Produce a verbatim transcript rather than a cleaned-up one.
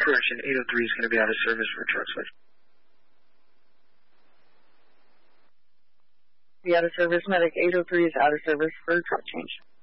Correction, eight oh three is going to be out of service for truck switch. Be out of service, medic eight oh three is out of service for truck change.